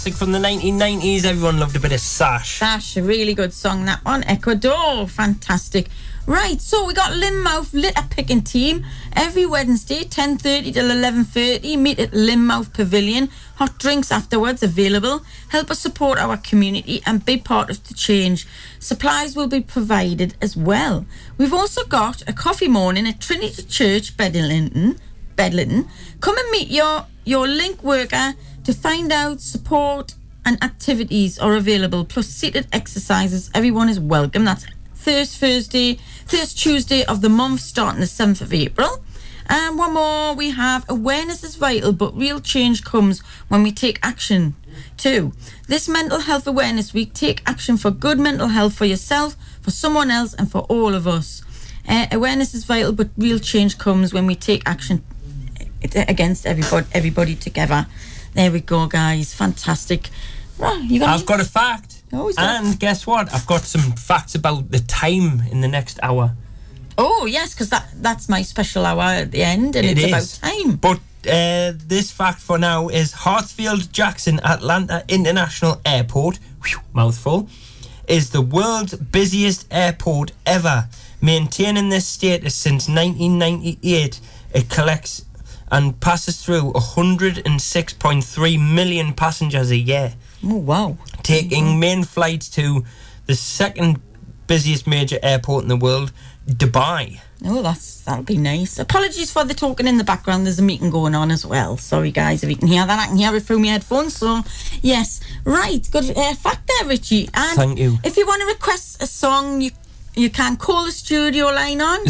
From the 1990s, everyone loved a bit of Sash. Sash, a really good song, that one. Ecuador, fantastic. Right, so we got Lynmouth litter picking team every Wednesday, 10:30 till 11:30. Meet at Lynmouth Pavilion. Hot drinks afterwards available. Help us support our community and be part of the change. Supplies will be provided as well. We've also got a coffee morning at Trinity Church, Bedlington. Come and meet your link worker to find out support and activities are available, plus seated exercises. Everyone is welcome. That's first Tuesday of the month, starting the 7th of April. And one more, we have awareness is vital, but real change comes when we take action too. This Mental Health Awareness Week, take action for good mental health for yourself, for someone else, and for all of us. Awareness is vital, but real change comes when we take action against everybody together. There we go, guys. Fantastic. Right, I've got a fact. And guess what? I've got some facts about the time in the next hour. Oh, yes, because that's my special hour at the end, and it's about time. But this fact for now is Hartsfield-Jackson Atlanta International Airport, mouthful, is the world's busiest airport ever. Maintaining this status since 1998, it collects and passes through 106.3 million passengers a year. Oh, wow. Taking main flights to the second busiest major airport in the world, Dubai. Oh, that'll be nice. Apologies for the talking in the background. There's a meeting going on as well. Sorry, guys, if you can hear that. I can hear it through my headphones. So, yes. Right. Good fact there, Richie. And thank you. If you want to request a song, you can call the studio line on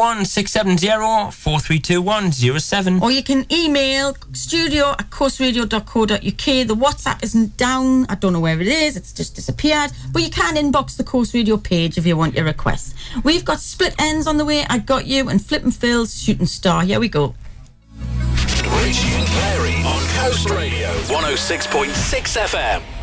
01670 or you can email studio@coastradio.co.uk. The WhatsApp isn't down. I don't know where it is. It's just disappeared. But you can inbox the Coast Radio page if you want your request. We've got Split Ends on the way. I Got You, and Flip and Phil's Shooting Star. Here we go. Richie and Clary on Coast Radio 106.6 FM.